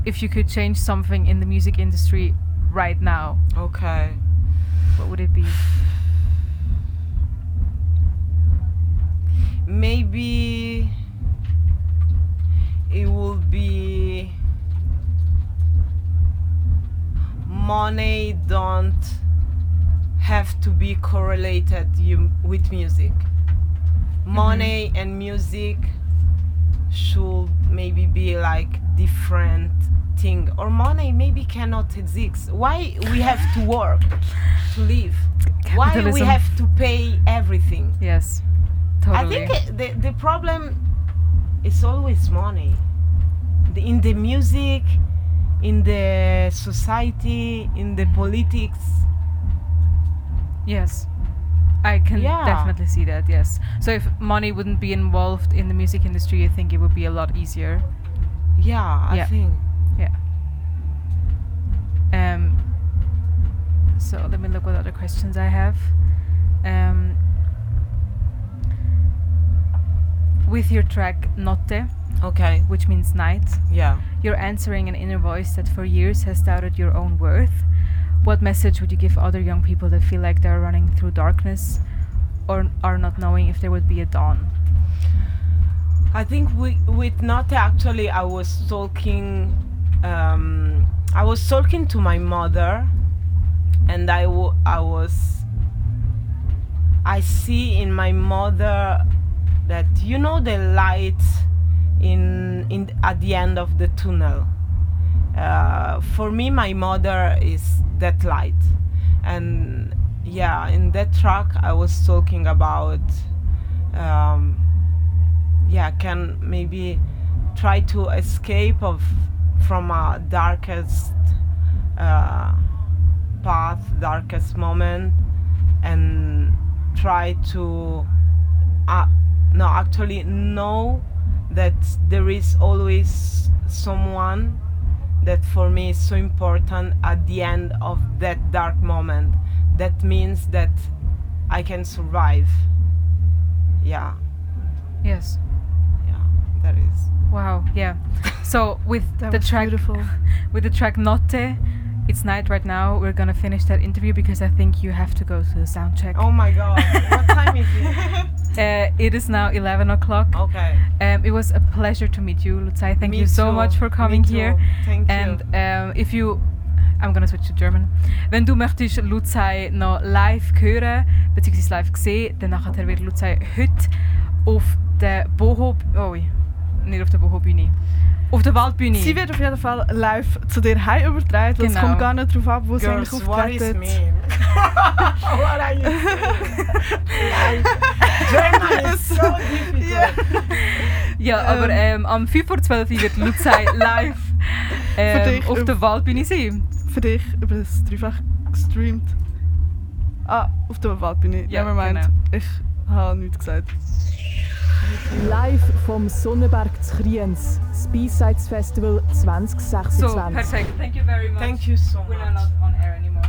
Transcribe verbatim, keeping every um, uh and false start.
if you could change something in the music industry right now, Okay. what would it be? Maybe it will be money don't have to be correlated you, with music. Money Mhm. and music should maybe be like different thing, or money maybe cannot exist. Why we have to work to live? Why we Capitalism. have to pay everything? Yes, I totally. think uh, the the problem is always money. The, in the music, in the society, in the politics. Yes, I can Yeah. definitely see that. Yes. So if money wouldn't be involved in the music industry, I think it would be a lot easier. Yeah, I Yeah. think. Yeah. Um. So let me look what other questions I have. Um. With your track Notte, Okay. which means night, Yeah. you're answering an inner voice that for years has doubted your own worth. What message would you give other young people that feel like they're running through darkness or are not knowing if there would be a dawn? I think we, with Notte actually I was talking um, I was talking to my mother, and I, w- I was I see in my mother that, you know, the light in in at the end of the tunnel. Uh, for me, my mother is that light, and yeah, in that track I was talking about um, yeah, can maybe try to escape of from a darkest uh, path, darkest moment, and try to uh, no actually know that there is always someone that for me is so important at the end of that dark moment. That means that I can survive. Yeah, Yes. yeah, that is. Wow. Yeah. So with That the was track, beautiful. with the track Notte, it's night right now. We're gonna finish that interview because I think you have to go to the sound check. Oh my god, what time is it? Uh, it is now eleven o'clock. Okay. Um, it was a pleasure to meet you, Lucai. Thank Me you so too, much for me coming too. here. Thank And you. um, if you, I'm gonna switch to German. Wenn du möchtest Lucai noch live hören bzw. live sehen, dann nachher wird Lucai heute auf der Boho, oh, nicht auf der Boho-Bühne, auf der Waldbühne. Sie wird auf jeden Fall live zu dir heim übertragen. weil Es Genau. kommt gar nicht darauf ab, wo sie eigentlich Girls, what is auftreten. mean? What are you saying? German is so difficult. Ja, aber ähm, am fünf vor zwölf wird Lucai live ähm, dich auf auf- der Waldbühne sein. Für dich über das Dreifach gestreamt. Ah, auf der Waldbühne. Ja, Nevermind. genau. Ich habe nichts gesagt. Live vom Sonnenberg zu Kriens, das B-Sides Festival zwanzig So, sechsundzwanzig. perfekt. Thank you very much. Thank you so We're much. not on air anymore.